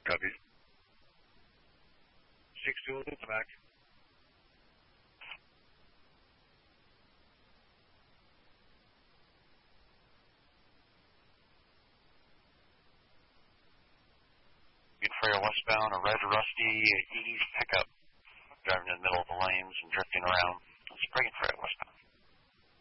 Copy. 6-2 will loop back. Good Freya westbound, a red rusty East pickup driving in the middle of the lanes and drifting around. Let's bring it Freya westbound.